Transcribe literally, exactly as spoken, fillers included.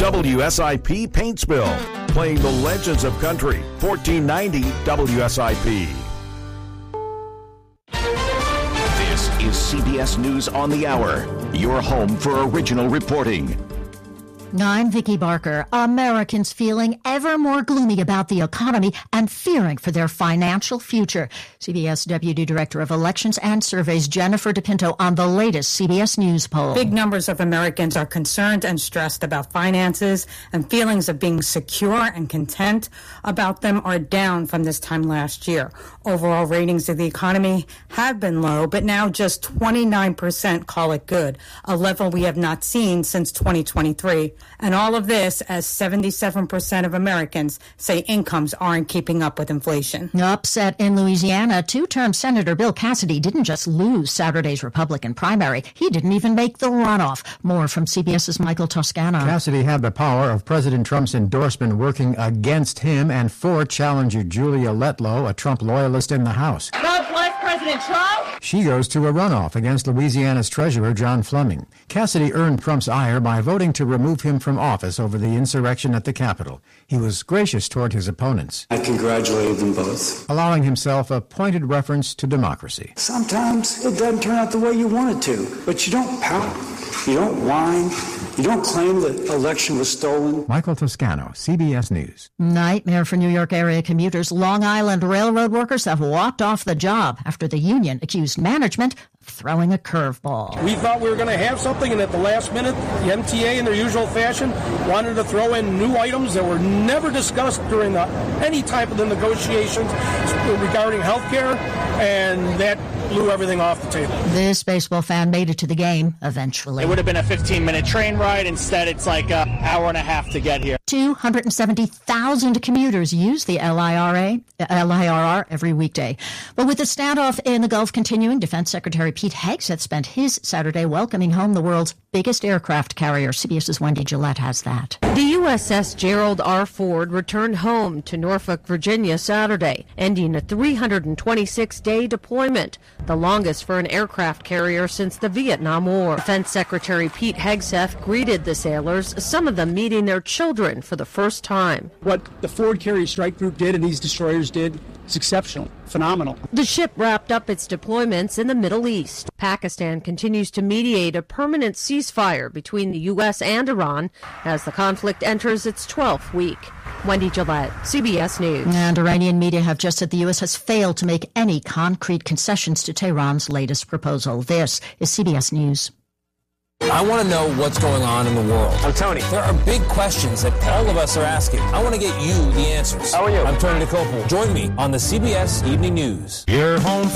W S I P paint spill. Playing the legends of country. fourteen ninety W S I P. This is C B S News on the Hour, your home for original reporting. I'm Vicki Barker. Americans feeling ever more gloomy about the economy and fearing for their financial future. C B S Deputy Director of Elections and Surveys Jennifer DePinto on the latest C B S News poll. Big numbers of Americans are concerned and stressed about finances, and feelings of being secure and content about them are down from this time last year. Overall ratings of the economy have been low, but now just twenty-nine percent call it good, a level we have not seen since twenty twenty-three. And all of this as seventy-seven percent of Americans say incomes aren't keeping up with inflation. Upset in Louisiana, two-term Senator Bill Cassidy didn't just lose Saturday's Republican primary. He didn't even make the runoff. More from CBS's Michael Toscano. Cassidy had the power of President Trump's endorsement working against him and for challenger Julia Letlow, a Trump loyalist in the House. God bless President Trump. She goes to a runoff against Louisiana's Treasurer John Fleming. Cassidy earned Trump's ire by voting to remove him from office over the insurrection at the Capitol. He was gracious toward his opponents. I congratulated them both, allowing himself a pointed reference to democracy. Sometimes it doesn't turn out the way you want it to, but you don't pout, you don't whine, you don't claim the election was stolen. Michael Toscano, C B S News. Nightmare for New York area commuters. Long Island Railroad workers have walked off the job after the union accused management of throwing a curveball. We thought we were going to have something, and at the last minute, the M T A, in their usual fashion, wanted to throw in new items that were never discussed during the, any type of the negotiations regarding health care, and that blew everything off the table. This baseball fan made it to the game eventually. It would have been a fifteen-minute train ride. Instead, it's like an hour and a half to get here. two hundred seventy thousand commuters use the L I R A, L I R R every weekday. But with the standoff in the Gulf continuing, Defense Secretary Pete Hegseth spent his Saturday welcoming home the world's biggest aircraft carrier. CBS's Wendy Gillette has that. The U S S Gerald R. Ford returned home to Norfolk, Virginia Saturday, ending a three hundred twenty-six day deployment, the longest for an aircraft carrier since the Vietnam War. Defense Secretary Pete Hegseth greeted the sailors, some of them meeting their children for the first time. What the Ford Carrier Strike Group did and these destroyers did is exceptional, phenomenal. The ship wrapped up its deployments in the Middle East. Pakistan continues to mediate a permanent ceasefire between the U S and Iran as the conflict enters its twelfth week. Wendy Gillette, C B S News. And Iranian media have just said the U S has failed to make any concrete concessions to Tehran's latest proposal. This is C B S News. I want to know what's going on in the world. I'm Tony. There are big questions that all of us are asking. I want to get you the answers. How are you? I'm Tony DeCopel. Join me on the C B S Evening News. Your home